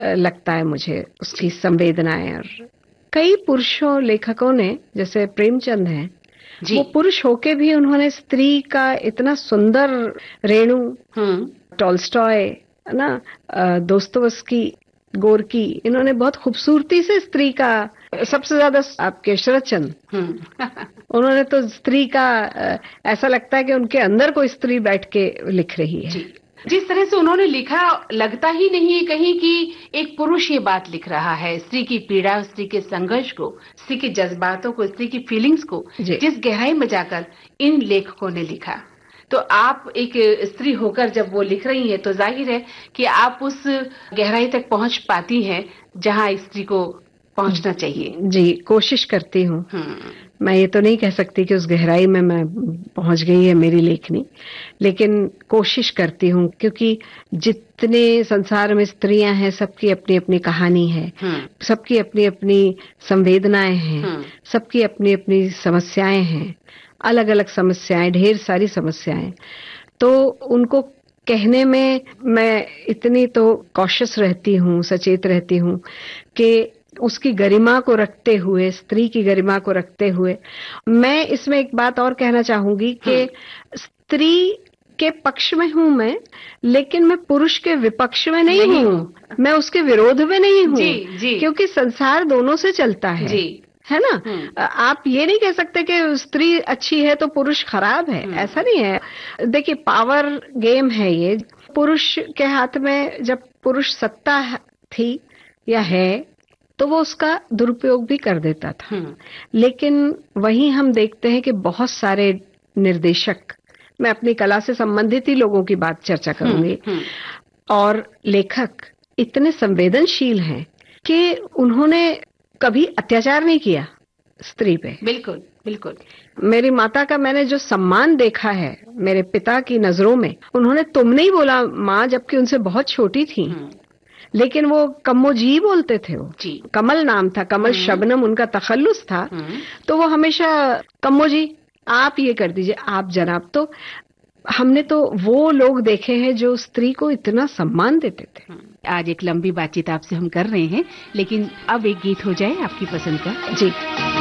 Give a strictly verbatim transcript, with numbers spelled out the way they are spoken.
लगता है मुझे उसकी संवेदनाएं। और कई पुरुषों लेखकों ने, जैसे प्रेमचंद हैं, वो पुरुष होके भी उन्होंने स्त्री का इतना सुंदर रेणु, टॉल्स्टॉय है ना, दोस्तोयेवस्की, गोरकी, इन्होंने बहुत खूबसूरती से स्त्री का, सबसे ज्यादा आपके शरतचंद्र उन्होंने तो स्त्री का ऐसा लगता है कि उनके अंदर कोई स्त्री बैठ के लिख रही है। जिस तरह से उन्होंने लिखा, लगता ही नहीं है कहीं कि एक पुरुष ये बात लिख रहा है, स्त्री की पीड़ा, स्त्री के संघर्ष को, स्त्री के जज्बातों को, स्त्री की फीलिंग्स को जिस गहराई में जाकर इन लेखकों ने लिखा। तो आप एक स्त्री होकर जब वो लिख रही हैं तो जाहिर है कि आप उस गहराई तक पहुंच पाती हैं जहां स्त्री को पहुंचना चाहिए। जी, कोशिश करती हूँ। मैं ये तो नहीं कह सकती कि उस गहराई में मैं पहुंच गई है मेरी लेखनी, लेकिन कोशिश करती हूँ, क्योंकि जितने संसार में स्त्रियां हैं सबकी अपनी अपनी कहानी है, सबकी अपनी अपनी संवेदनाएं हैं, सबकी अपनी अपनी समस्याएं हैं, अलग अलग समस्याएं, ढेर सारी समस्याएं। तो उनको कहने में मैं इतनी तो कॉशियस रहती हूँ, सचेत रहती हूँ कि उसकी गरिमा को रखते हुए, स्त्री की गरिमा को रखते हुए, मैं इसमें एक बात और कहना चाहूंगी कि स्त्री के पक्ष में हूं मैं, लेकिन मैं पुरुष के विपक्ष में नहीं, नहीं हूँ, मैं उसके विरोध में नहीं हूँ, क्योंकि संसार दोनों से चलता है, जी, है ना। आप ये नहीं कह सकते कि स्त्री अच्छी है तो पुरुष खराब है, ऐसा नहीं है। देखिए, पावर गेम है ये। पुरुष के हाथ में जब पुरुष सत्ता थी या है तो वो उसका दुरुपयोग भी कर देता था, लेकिन वहीं हम देखते हैं कि बहुत सारे निर्देशक, मैं अपनी कला से संबंधित ही लोगों की बात चर्चा करूंगी, और लेखक इतने संवेदनशील हैं कि उन्होंने कभी अत्याचार नहीं किया स्त्री पे। बिल्कुल बिल्कुल। मेरी माता का मैंने जो सम्मान देखा है मेरे पिता की नजरों में, उन्होंने तुम नहीं बोला माँ, जबकि उनसे बहुत छोटी थी, लेकिन वो कम्मो जी बोलते थे। वो जी, कमल नाम था, कमल शबनम उनका तखल्लुस था, तो वो हमेशा कम्मो जी, आप ये कर दीजिए, आप जनाब। तो हमने तो वो लोग देखे हैं जो स्त्री को इतना सम्मान देते थे। आज एक लंबी बातचीत आपसे हम कर रहे हैं, लेकिन अब एक गीत हो जाए आपकी पसंद का। जी।